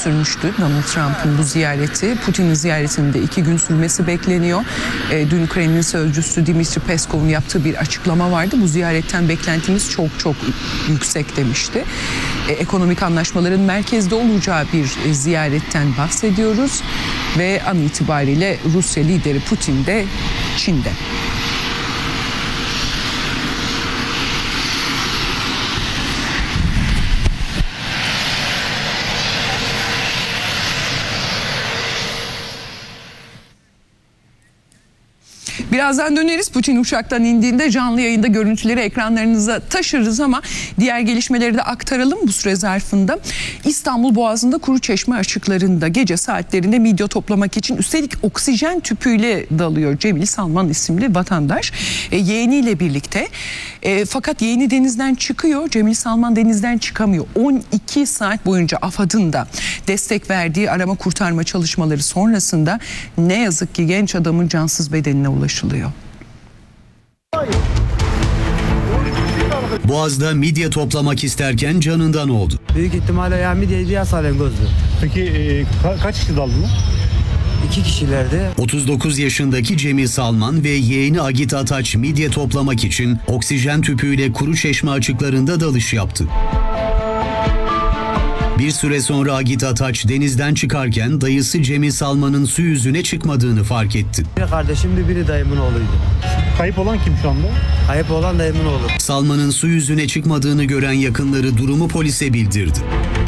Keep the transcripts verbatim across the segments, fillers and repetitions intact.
sürmüştü Donald Trump'ın bu ziyareti. Putin'in ziyaretinin de iki gün sürmesi bekleniyor. E, dün Kremlin sözcüsü Dmitri Peskov'un yaptığı bir açıklama vardı. Bu ziyaretten beklentimiz çok çok yüksek demişti. E, ekonomik anlaşmaların merkezde olacağı bir e, ziyaretten bahsediyoruz. Ve an itibariyle Rusya lideri Putin de Çin'de. Birazdan döneriz. Putin uçaktan indiğinde canlı yayında görüntüleri ekranlarınıza taşırız ama diğer gelişmeleri de aktaralım bu süre zarfında. İstanbul Boğazı'nda Kuruçeşme açıklarında gece saatlerinde midye toplamak için üstelik oksijen tüpüyle dalıyor Cemil Salman isimli vatandaş. E, yeğeniyle birlikte. E, fakat yeğeni denizden çıkıyor. Cemil Salman denizden çıkamıyor. on iki saat boyunca AFAD'ın da destek verdiği arama kurtarma çalışmaları sonrasında ne yazık ki genç adamın cansız bedenine ulaşılıyor. Boğaz'da midye toplamak isterken canından oldu. Büyük ihtimalle ya midyeydi ya salyangozdu. Peki e, ka- kaç kişi daldılar? İki kişilerdi. otuz dokuz yaşındaki Cemil Salman ve yeğeni Agit Ataç midye toplamak için oksijen tüpüyle Kuruçeşme açıklarında dalış yaptı. Bir süre sonra Agit Ataç denizden çıkarken dayısı Cemil Salman'ın su yüzüne çıkmadığını fark etti. Bir kardeşim de biri dayımın oğluydu. Kayıp olan kim şu anda? Kayıp olan dayımın oğlu. Salman'ın su yüzüne çıkmadığını gören yakınları durumu polise bildirdi.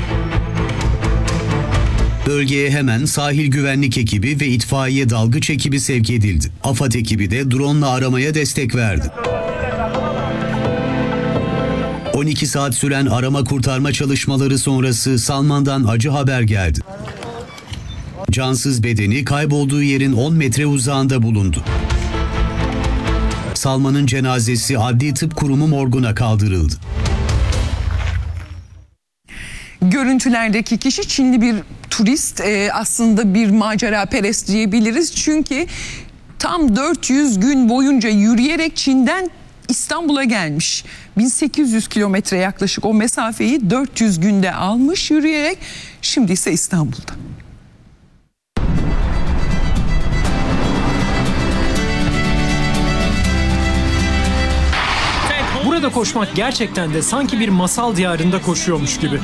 Bölgeye hemen sahil güvenlik ekibi ve itfaiye dalgıç ekibi sevk edildi. AFAD ekibi de drone'la aramaya destek verdi. on iki saat süren arama kurtarma çalışmaları sonrası Salman'dan acı haber geldi. Cansız bedeni kaybolduğu yerin on metre uzağında bulundu. Salman'ın cenazesi Adli Tıp Kurumu morguna kaldırıldı. Görüntülerdeki kişi Çinli bir turist, e, aslında bir macera perest diyebiliriz. Çünkü tam dört yüz gün boyunca yürüyerek Çin'den İstanbul'a gelmiş. bin sekiz yüz kilometre yaklaşık o mesafeyi dört yüz günde almış yürüyerek. Şimdi ise İstanbul'da. Burada koşmak gerçekten de sanki bir masal diyarında koşuyormuş gibi.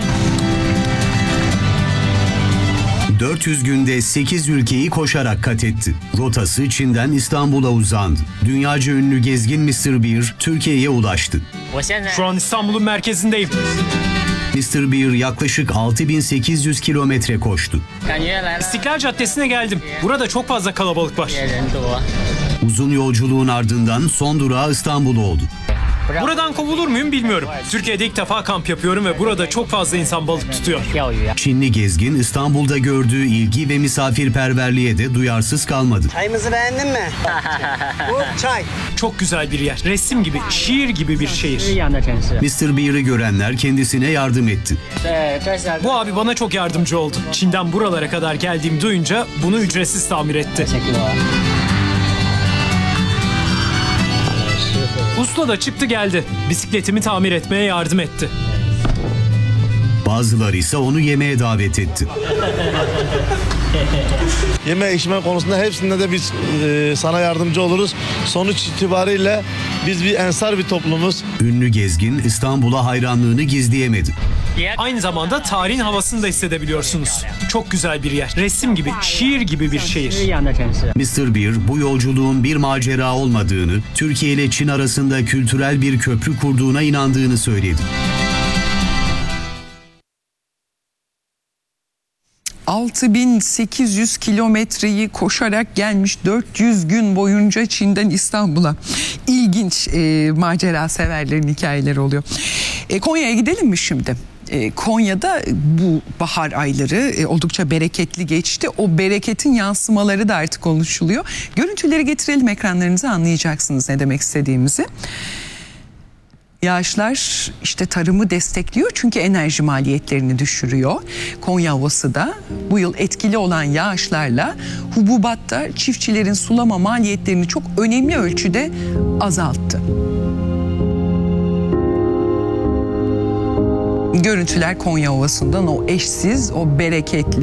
dört yüz günde sekiz ülkeyi koşarak kat etti. Rotası Çin'den İstanbul'a uzandı. Dünyaca ünlü gezgin mister Bear Türkiye'ye ulaştı. Şu an İstanbul'un merkezindeyim. mister Bear yaklaşık altı bin sekiz yüz kilometre koştu. İstiklal Caddesi'ne geldim. Burada çok fazla kalabalık var. Uzun yolculuğun ardından son durağı İstanbul oldu. Buradan kovulur muyum bilmiyorum. Türkiye'de ilk defa kamp yapıyorum ve burada çok fazla insan balık tutuyor. Çinli gezgin İstanbul'da gördüğü ilgi ve misafirperverliğe de duyarsız kalmadı. Çayımızı beğendin mi? Bu çay. Çok güzel bir yer. Resim gibi, şiir gibi bir şehir. mister Bear'ı görenler kendisine yardım etti. Bu abi bana çok yardımcı oldu. Çin'den buralara kadar geldiğimi duyunca bunu ücretsiz tamir etti. Usta da çıktı geldi. Bisikletimi tamir etmeye yardım etti. Bazıları ise onu yemeğe davet etti. Yeme içme konusunda hepsinde de biz e, sana yardımcı oluruz. Sonuç itibariyle biz bir ensar bir toplumuz. Ünlü gezgin İstanbul'a hayranlığını gizleyemedi. Aynı zamanda tarihin havasını da hissedebiliyorsunuz. Çok güzel bir yer. Resim gibi, şiir gibi bir şehir. mister Bear bu yolculuğun bir macera olmadığını, Türkiye ile Çin arasında kültürel bir köprü kurduğuna inandığını söyledi. altı bin sekiz yüz kilometreyi koşarak gelmiş, dört yüz gün boyunca Çin'den İstanbul'a. İlginç e, macera severlerin hikayeleri oluyor. E, Konya'ya gidelim mi şimdi? E, Konya'da bu bahar ayları e, oldukça bereketli geçti. O bereketin yansımaları da artık konuşuluyor. Görüntüleri getirelim ekranlarınıza, anlayacaksınız ne demek istediğimizi. Yağışlar işte tarımı destekliyor çünkü enerji maliyetlerini düşürüyor. Konya Ovası da bu yıl etkili olan yağışlarla hububatta çiftçilerin sulama maliyetlerini çok önemli ölçüde azalttı. Görüntüler Konya Ovası'ndan, o eşsiz, o bereketli